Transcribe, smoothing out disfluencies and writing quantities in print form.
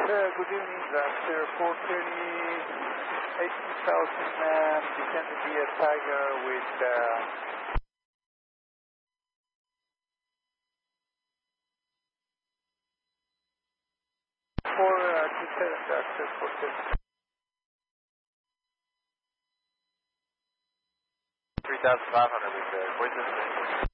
Good evening, after 4:30, 80,000, descending via Tiger with 427, after 4:30. 3,500 with voices.